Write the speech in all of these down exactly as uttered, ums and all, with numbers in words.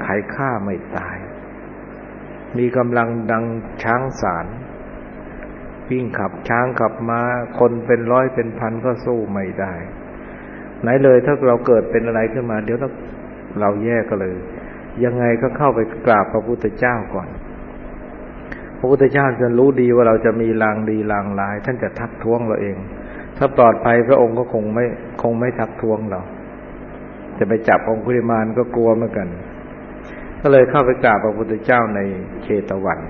รฆ่าไม่ตายมีกำลังดังช้างสารวิ่งขับช้างขับม้าคนเป็นร้อยเป็นพันก็สู้ไม่ได้ไหนเลยถ้าเราเกิดเป็นอะไรขึ้นมาเดี๋ยวเราเราแย่ก็เลยยังไงก็เข้าไปกราบพระพุทธเจ้าก่อนพระพุทธเจ้าจะรู้ดีว่าเราจะมีลางดีลางร้ายท่านจะทักท้วงเราเองถ้าปลอดภัยพระองค์ก็คงไม่คงไม่ทักท้วงเราจะไปจับองคุลิมานก็กลัวเหมือนกันก็เลยเข้าไปกราบพระพุทธเจ้าในเชตวัน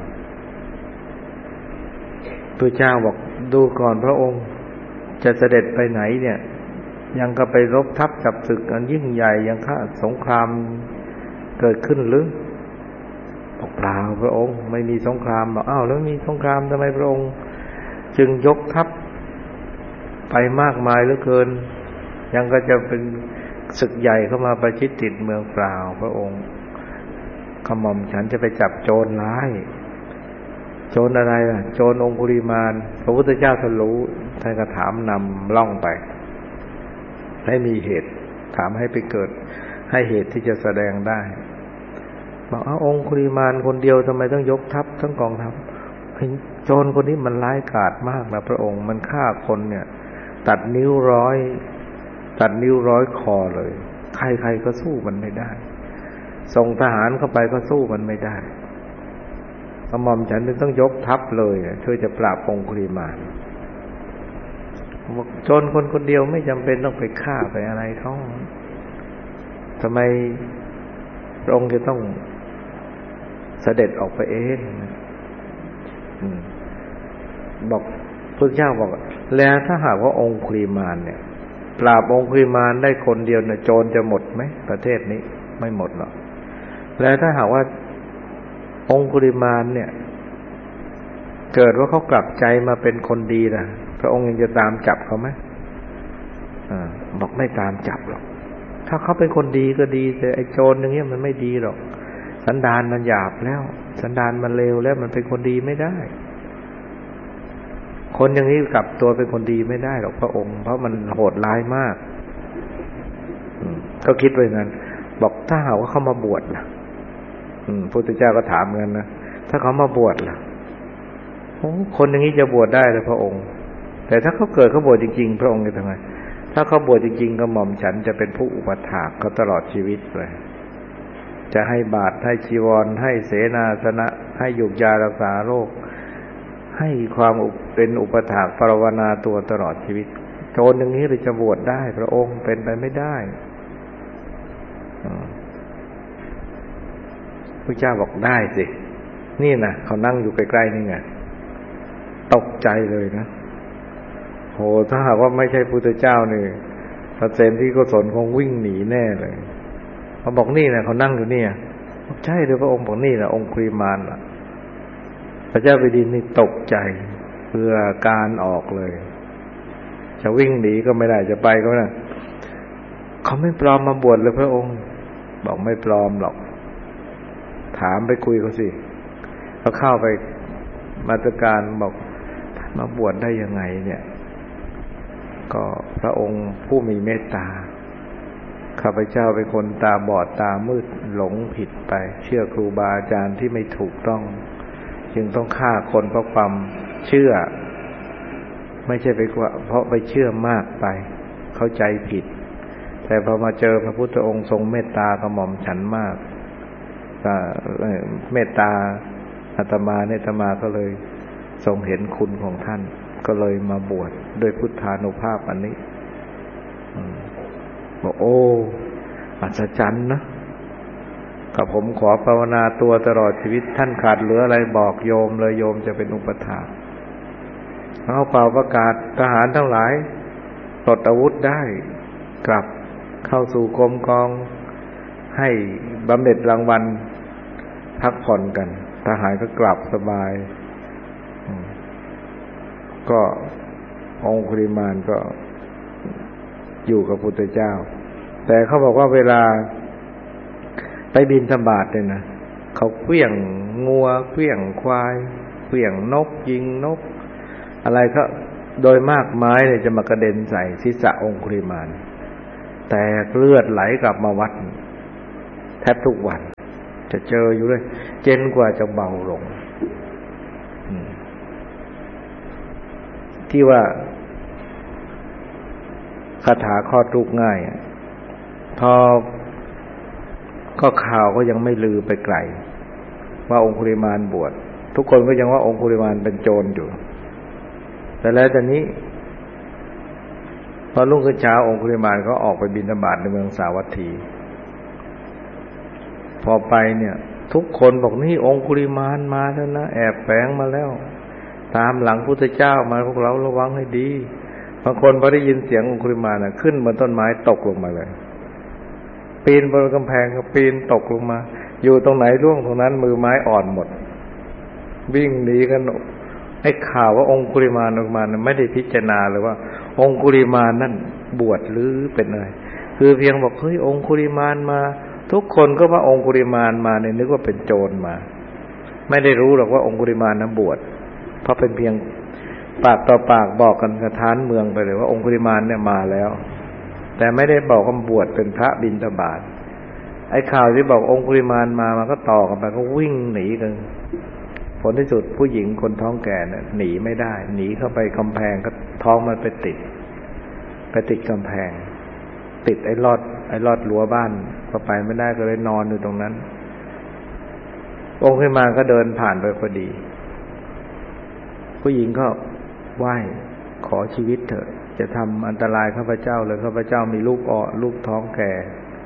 พระเจ้าบอกดูก่อนพระองค์จะเสด็จไปไหนเนี่ยยังก็ไปรบทัพจับศึกอันยิ่งใหญ่ยังฆ่าสงครามเกิดขึ้นหรือบอกเปล่าพระองค์ไม่มีสงครามบอกอ้าวแล้วมีสงครามทำไมพระองค์จึงยกทัพไปมากมายเหลือเกินยังก็จะเป็นศึกใหญ่เข้ามาประชิดติดเมืองเปล่าพระองค์กระหม่อมฉันจะไปจับโจรร้ายโจรอะไรล่ะโจรองคุลิมานพระพุทธเจ้าท่านรู้ท่านก็ถามนำล่องไปให้มีเหตุถามให้ไปเกิดให้เหตุที่จะแสดงได้บอกอ้าวองคุลิมานคนเดียวทำไมต้องยกทัพทั้งกองทัพโจรคนนี้มันร้ายกาจมากนะพระองค์มันฆ่าคนเนี่ยตัดนิ้วร้อยตัดนิ้วร้อยคอเลยใครๆก็สู้มันไม่ได้ส่งทหารเข้าไปก็สู้มันไม่ได้กระหม่อมฉันต้องยกทัพเลยเพื่อจะปราบองคุลิมานโจรคนคนเดียวไม่จำเป็นต้องไปฆ่าไปอะไรเขาทำไมพระองค์จะต้องเสด็จออกไปเองบอกพระเจ้าบอกแล้วถ้าหากว่าองคุลิมานเนี่ยปราบองคุลิมานได้คนเดียวเนี่ยโจรจะหมดไหมประเทศนี้ไม่หมดหรอกแล้วถ้าหากว่าองคุลิมานเนี่ยเกิดว่าเขากลับใจมาเป็นคนดีนะพระองค์ยังจะตามจับเขาไหมอ่าบอกไม่ตามจับหรอกถ้าเขาเป็นคนดีก็ดีแต่ไอ้โจรอย่างเงี้ยมันไม่ดีหรอกสันดานมันหยาบแล้วสันดานมันเลวแล้วมันเป็นคนดีไม่ได้คนอย่างนี้กลับตัวเป็นคนดีไม่ได้หรอกพระองค์เพราะมันโหดร้ายมากก็คิดไว้งั้นบอกถ้าหากว่าเขามาบวชล่ะพระพุทธเจ้าก็ถามกันนะถ้าเขามาบวชล่ะโอ้คนอย่างนี้จะบวชได้เลยพระองค์แต่ถ้าเขาเกิดเขาบวชจริงๆพระองค์จะทำไงถ้าเขาบวชจริงๆก็หม่อมฉันจะเป็นผู้อุปถากเขาตลอดชีวิตเลยจะให้บาตรให้จีวรให้เสนาสนะให้ยุกยารักษาโรคให้ความเป็นอุปถากปรารถนาตัวตลอดชีวิตโจรอย่างนี้เลยจะบวชได้พระองค์เป็นไปไม่ได้พระเจ้าบอกได้สินี่นะเขานั่งอยู่ใกล้ๆนี่ไงตกใจเลยนะโหถ้าหากว่าไม่ใช่พุทธเจ้านี่พระเซนที่กุศลคงวิ่งหนีแน่เลยเขาบอกนี่นะเขานั่งอยู่นี่บอกใช่เลยพระองค์บอกนี่นะองคุลิมานล่ะพระเจ้าแผ่นดินนี่ตกใจเพื่อการออกเลยจะวิ่งหนีก็ไม่ได้จะไปก็ไม่ได้เขาไม่ปลอมมาบวชเลยพระองค์บอกไม่ปลอมหรอกถามไปคุยเขาสิเขาเข้าไปมาตรการบอกมาบวชได้ยังไงเนี่ยก็พระองค์ผู้มีเมตตาข้าพเจ้าเป็นคนตาบอดตามืดหลงผิดไปเชื่อครูบาอาจารย์ที่ไม่ถูกต้องจึงต้องฆ่าคนเพราะความเชื่อไม่ใช่ไปเพราะไปเชื่อมากไปเข้าใจผิดแต่พอมาเจอพระพุทธองค์ทรงเมตตากระหม่อมฉันมากเมตตาอาตมาเนี่ยอาตมาก็เลยทรงเห็นคุณของท่านก็เลยมาบวชด้วยพุทธานุภาพอันนี้บอกโอ้อัศจรรย์นะกับผมขอภาวนาตัวตลอดชีวิตท่านขาดเหลืออะไรบอกโยมเลยโยมจะเป็นอุปถากเอาเป่าประกาศทหารทั้งหลายปลดอาวุธได้กลับเข้าสู่กรมกองให้บำเหน็จรางวัลพักผ่อนกันทหารก็กลับสบายก็องคุลิมานก็อยู่กับพุทธเจ้าแต่เขาบอกว่าเวลาไปบิณฑบาตเนี่ยนะเขาเคลื่องงัวเคลื่องควายเคลื่องนกยิงนกอะไรก็โดยมากไม้เนี่ยจะมากระเด็นใส่ศีรษะองคุลิมานแต่เลือดไหลกลับมาวัดแทบทุกวันจะเจออยู่เลยเจนกว่าจะเบาลงที่ว่าคาถาคลอดลูกง่ายพอก็ข่าวก็ยังไม่ลือไปไกลว่าองคุลิมานบวชทุกคนก็ยังว่าองคุลิมานเป็นโจรอยู่แต่แล้วตอนนี้พอรุ่งขึ้นเช้าองคุลิมานก็ออกไปบิณฑบาตในเมืองสาวัตถีพอไปเนี่ยทุกคนบอกนี่องคุลิมานมาแล้วนะแอบแฝงมาแล้วตามหลังพุทธเจ้ามาพวกเราระวังให้ดีบางคนพอได้ยินเสียงองคุลิมานน่ะขึ้นบนต้นไม้ตกลงมาเลยปีนบนกำแพงก็ปีนตกลงมาอยู่ตรงไหนร่วงตรงนั้นมือไม้อ่อนหมดวิ่งหนีกันไอ้ข่าวว่าองคุลิมานออกมาไม่ได้พิจารณาเลยว่าองคุลิมานนั่นบวชหรือเป็นอะไรคือเพียงบอกเฮ้ยองคุลิมานมาทุกคนก็ว่าองคุลิมานมาเนี่ยนึกว่าเป็นโจรมาไม่ได้รู้หรอกว่าองคุลิมานนั้นบวชเพราะเป็นเพียงปากต่อปากบอกกันกระทานเมืองไปเลยว่าองคุลิมานเนี่ยมาแล้วแต่ไม่ได้บอกว่าบวชเป็นพระบิณฑบาตไอ้ข่าวที่บอกองคุลิมานมามันก็ต่อกันไปก็วิ่งหนีกันผลที่สุดผู้หญิงคนท้องแก่เนี่ยหนีไม่ได้หนีเข้าไปกำแพงก็ท้องมันไปติดไปติดกำแพงติดไอ้ลอดไอ้ลอดรั้วบ้านก็ไปไม่ได้ก็เลยนอนอยู่ตรงนั้นองคุลิมานก็เดินผ่านไปพอดีผู้หญิงก็ไหว้ขอชีวิตเถอะจะทำอันตรายข้าพเจ้าเลยข้าพเจ้ามีลูกอ่อนลูกท้องแก่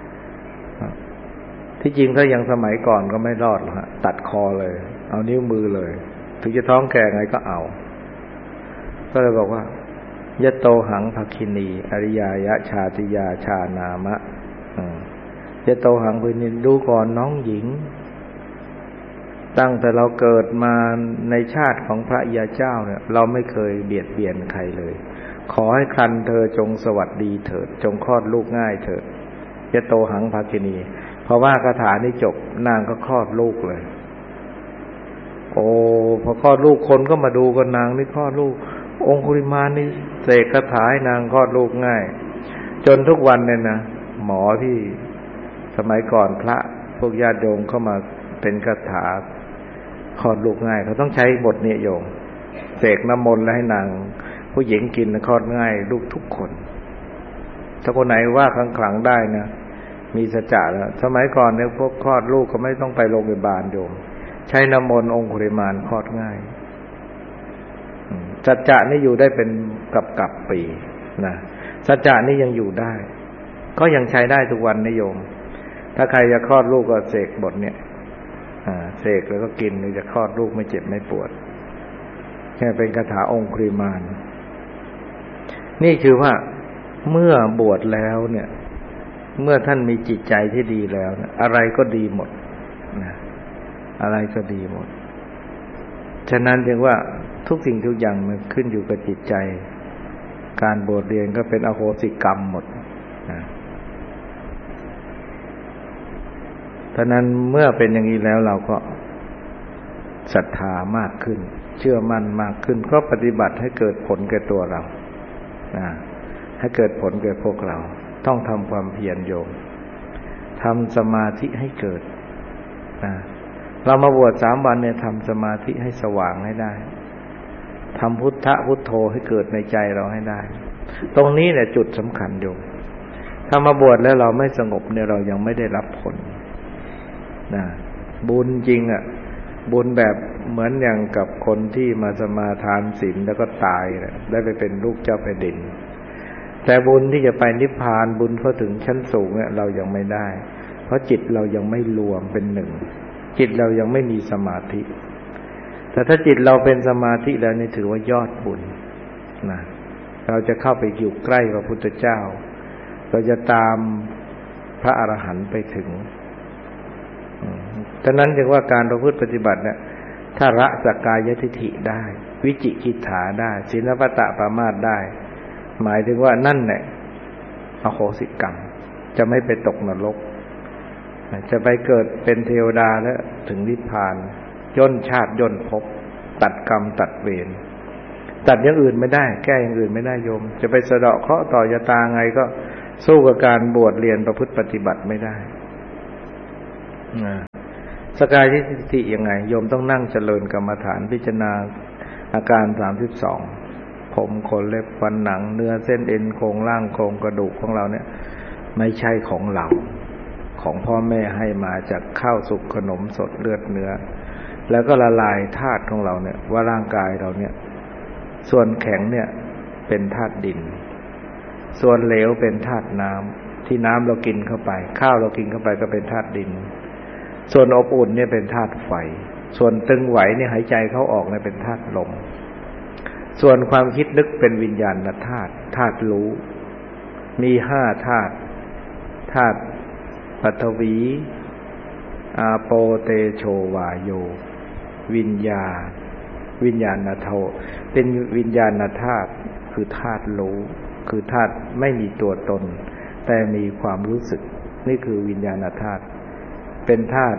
ที่จริงถ้ายังสมัยก่อนก็ไม่รอดหรอกฮะตัดคอเลยเอานิ้วมือเลยถึงจะท้องแก่ไงก็เอาก็เลยบอกว่ายะโตหังภคินีอริยายะชาติยาชานามะยะโตหังภคินีดูก่อนน้องหญิงตั้งแต่เราเกิดมาในชาติของพระยาเจ้าเนี่ยเราไม่เคยเบียดเบียนใครเลยขอให้ครรภ์เธอจงสวัสดีเถิดจงคลอดลูกง่ายเถิดยะโตหังภคินีเพราะว่าคาถานี้จบนางก็คลอดลูกเลยโอ้พอคลอดลูกคนก็มาดูกันนางนี่คลอดลูกองคุลิมานนี่เสกคาถาให้นางคลอดลูกง่ายจนทุกวันเนี่ยนะหมอที่สมัยก่อนพระพวกญาติโยมเข้ามาเป็นคาถาคลอดลูกง่ายเขาต้องใช้บทนี้โยมเสกน้ำมนต์แล้วให้นางผู้หญิงกินคลอดง่ายลูกทุกคนถ้าคนไหนว่าครั้งๆได้นะมีสัจจะแล้วสมัยก่อนเนี่ยพวกคลอดลูกก็ไม่ต้องไปโรงพยาบาลโยมใช้น้ำมนต์องคุลิมานคลอดง่ายสัจจะนี่อยู่ได้เป็นกับกับปีนะสัจจะนี่ยังอยู่ได้ก็ยังใช้ได้ทุกวันนิยมถ้าใครจะคลอดลูกก็เสกบทเนี่ยเสกแล้วก็กินจะคลอดลูกไม่เจ็บไม่ปวดแค่เป็นคาถาองคุลิมานนี่คือว่าเมื่อบวชแล้วเนี่ยเมื่อท่านมีจิตใจที่ดีแล้วนะอะไรก็ดีหมดนะอะไรก็ดีหมดฉะนั้นจึงว่าทุกสิ่งทุกอย่างมันขึ้นอยู่กับจิตใจการบวชเรียนก็เป็นอโหสิกรรมหมดนะฉะนั้นเมื่อเป็นอย่างนี้แล้วเราก็ศรัทธามากขึ้นเชื่อมั่นมากขึ้นก็ปฏิบัติให้เกิดผลแก่ตัวเรานะให้เกิดผลแก่พวกเราต้องทำความเพียรโยมทำสมาธิให้เกิดนะเรามาบวชสามวันเนี่ยทำสมาธิให้สว่างให้ได้ทำพุทธะพุทโธให้เกิดในใจเราให้ได้ตรงนี้แหละจุดสำคัญโยมถ้ามาบวชแล้วเราไม่สงบเนี่ยเรายังไม่ได้รับผลนะบุญจริงอ่ะบุญแบบเหมือนอย่างกับคนที่มาสมาทานศีลแล้วก็ตายนะได้ไปเป็นลูกเจ้าแผ่นดินแต่บุญที่จะไปนิพพานบุญเข้าถึงชั้นสูงเนี่ยเรายังไม่ได้เพราะจิตเรายังไม่รวมเป็นหนึ่งจิตเรายังไม่มีสมาธิแต่ถ้าจิตเราเป็นสมาธิแล้วนี่ถือว่ายอดบุญนะเราจะเข้าไปอยู่ใกล้พระพุทธเจ้าเราจะตามพระอรหันต์ไปถึงฉะนั้นจึงว่าการประพฤติปฏิบัติเนี่ยถ้าละสักกายทิฏฐิได้วิจิกิจฉาได้ศีลปตะปามาสได้หมายถึงว่านั่นแหละอโหสิกรรมจะไม่ไปตกนรกจะไปเกิดเป็นเทวดาแล้วถึงนิพพานย่นชาติย่นภพตัดกรรมตัดเวรตัดอย่างอื่นไม่ได้แก้อย่างอื่นไม่ได้โยมจะไปสะเดาะเคราะห์ต่อชะตาไงก็สู้กับการบวชเรียนประพฤติปฏิบัติไม่ได้สกายทิฏฐิยังไงโยมต้องนั่งเจริญกรรมฐานพิจารณาอาการสามสิบสองผมขนเล็บฟันหนังเนื้อเส้นเอ็นโครงร่างโครงกระดูกของเราเนี่ยไม่ใช่ของเราของพ่อแม่ให้มาจากข้าวสุกขนมสดเลือดเนื้อแล้วก็ละลายธาตุของเราเนี่ยว่าร่างกายเราเนี่ยส่วนแข็งเนี่ยเป็นธาตุดินส่วนเหลวเป็นธาตุน้ำที่น้ำเรากินเข้าไปข้าวเรากินเข้าไปก็เป็นธาตุดินส่วนอบอุ่นเนี่ยเป็นธาตุไฟส่วนตึงไหวเนี่ยหายใจเข้าออกเนี่ยเป็นธาตุลมส่วนความคิดนึกเป็นวิญญาณธาตุธาตุรู้มีห้าธาตุธาตุปฐวีอาโปเตโชวาโยวิญญาวิญญาณโทเป็นวิญญาณธาตุคือธาตุรู้คือธาตุไม่มีตัวตนแต่มีความรู้สึกนี่คือวิญญาณธาตุเป็นธาตุ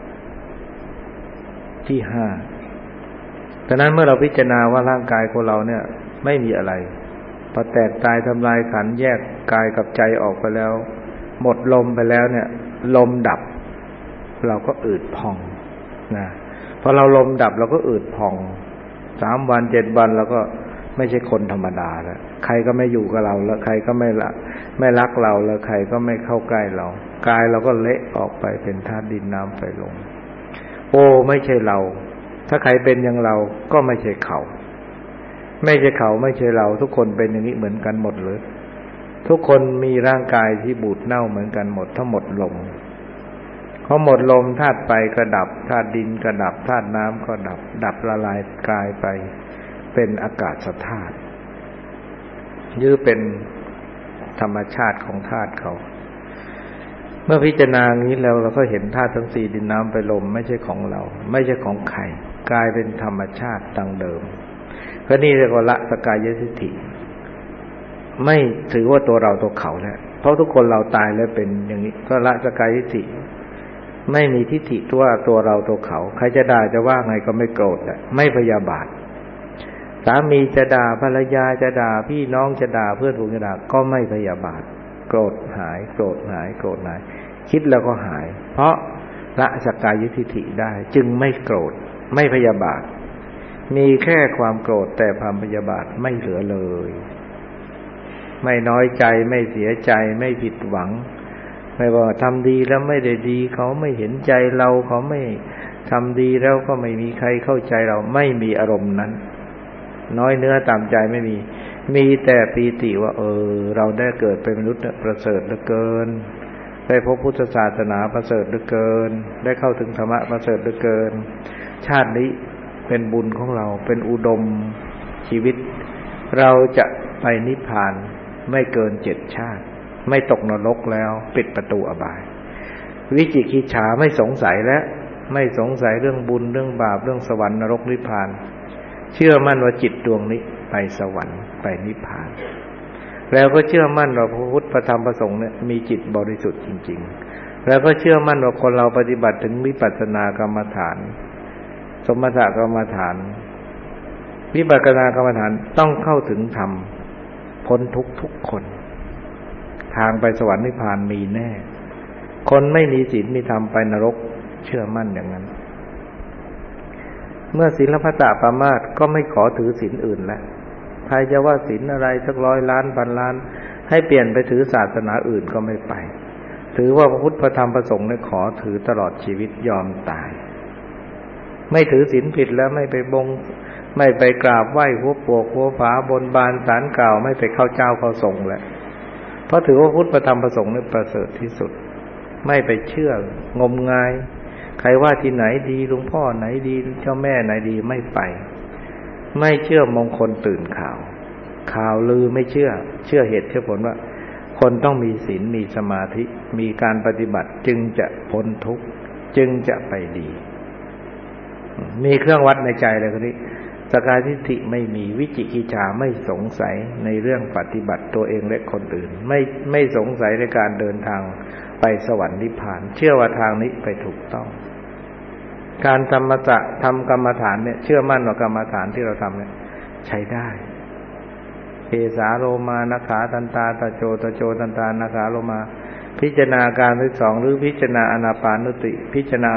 ที่ห้าดังนั้นเมื่อเราพิจารณาว่าร่างกายของเราเนี่ยไม่มีอะไรพอแตกตายทำลายขันธ์แยกกายกับใจออกไปแล้วหมดลมไปแล้วเนี่ยลมดับเราก็อืดพองนะพอเราลมดับเราก็อืดพองสามวันเจ็ดวันเราก็ไม่ใช่คนธรรมดาแล้วใครก็ไม่อยู่กับเราแล้วใครก็ไม่ละไม่รักเราแล้วใครก็ไม่เข้าใกล้เรากายเราก็เละออกไปเป็นธาตุดินน้ำไฟลมโอ้ไม่ใช่เราถ้าใครเป็นอย่างเราก็ไม่ใช่เขาไม่ใช่เขาไม่ใช่เราทุกคนเป็นอย่างนี้เหมือนกันหมดเลยทุกคนมีร่างกายที่บูดเน่าเหมือนกันหมดทั้งหมดลมพอหมดลมธาตุไฟก็ดับธาตุดินก็ดับธาตุน้ำก็ดับดับละลายกลายไปเป็นอากาศธาตุยื้อเป็นธรรมชาติของธาตุเขาเมื่อพิจารณาอย่างนี้แล้วเราก็เห็นธาตุทั้งสี่ดินน้ำไฟลมไม่ใช่ของเราไม่ใช่ของใครกลายเป็นธรรมชาติดังเดิมก็นี่เรียกว่าละสกายทิฏฐิไม่ถือว่าตัวเราตัวเขาแล้วเพราะทุกคนเราตายแล้วเป็นอย่างนี้ก็ละสกายทิฏฐิไม่มีทิฏฐิตัวตัวเราตัวเขาใครจะด่าจะว่าไงก็ไม่โกรธแหละไม่พยาบาทสามีจะด่าภรรยาจะด่าพี่น้องจะด่าเพื่อนฝูงจะด่าก็ไม่พยาบาทโกรธหายโกรธหายโกรธหายคิดแล้วก็หายเพราะละสกายทิฏฐิได้จึงไม่โกรธไม่พยาบาทมีแค่ความโกรธแต่ความพยาบาทไม่เหลือเลยไม่น้อยใจไม่เสียใจไม่ผิดหวังไม่ว่าทำดีแล้วไม่ได้ดีเขาไม่เห็นใจเราเขาไม่ทำดีแล้วก็ไม่มีใครเข้าใจเราไม่มีอารมณ์นั้นน้อยเนื้อตามใจไม่มีมีแต่ปีติว่าเออเราได้เกิดเป็นมนุษย์ประเสริฐเหลือเกินได้พบพุทธศาสนาประเสริฐเหลือเกินได้เข้าถึงธรรมะประเสริฐเหลือเกินชาตินี้เป็นบุญของเราเป็นอุดมชีวิตเราจะไปนิพพานไม่เกินเจ็ดชาติไม่ตกนรกแล้วปิดประตูอบายวิจิกิจฉาไม่สงสัยและไม่สงสัยเรื่องบุญเรื่องบาปเรื่องสวรรค์นรกนิพพานเชื่อมั่นว่าจิตดวงนี้ไปสวรรค์ไปนิพพานแล้วก็เชื่อมั่นว่าพระพุทธพระธรรมพระสงฆ์เนี่ยมีจิตบริสุทธิ์จริงๆแล้วก็เชื่อมั่นว่าคนเราปฏิบัติถึงวิปัสสนากรรมฐานสมถกรรมฐานวิปัสสนากรรมฐานต้องเข้าถึงธรรมพ้นทุกข์ทุกคนทางไปสวรรค์นิพพานมีแน่คนไม่มีศีลมีธรรมไปนรกเชื่อมั่นอย่างนั้นเมื่อศีลพัตตปามาสก็ไม่ขอถือศีลอื่นแล้วใครจะว่าศีลอะไรสักร้อยล้านพันล้านให้เปลี่ยนไปถือศาสนาอื่นก็ไม่ไปถือว่าพระพุทธพระธรรมพระสงฆ์เนี่ยขอถือตลอดชีวิตยอมตายไม่ถือศีลผิดแล้วไม่ไปบงไม่ไปกราบไหว้หัวโปกหัวฝาบนบานศาลกล่าวไม่ไปเข้าเจ้าเข้าทรงแหละเพราะถือว่าพุทธธรรมประสงค์นี่ประเสริฐที่สุดไม่ไปเชื่องมงายใครว่าที่ไหนดีหลวงพ่อไหนดีเจ้าแม่ไหนดีไม่ไปไม่เชื่อมงคลตื่นข่าวข่าวลือไม่เชื่อเชื่อเหตุเชื่อผลว่าคนต้องมีศีลมีสมาธิมีการปฏิบัติจึงจะพ้นทุกข์จึงจะไปดีมีเครื่องวัดในใจเลยคนนี้สกายทิฏฐิไม่มีวิจิกิจฉาไม่สงสัยในเรื่องปฏิบัติตัวเองและคนอื่นไม่ไม่สงสัยในการเดินทางไปสวรรค์นิพพานเชื่อว่าทางนี้ไปถูกต้องการธรรมะทำกรรมฐานเนี่ยเชื่อมั่นว่ากรรมฐานที่เราทำเนี่ยใช้ได้เกสาโลมานาขาตันตาตะโจตะโจตันตานาขาโลมาพิจารณาการที่สองหรือพิจารณาอานาปานสติพิจารณา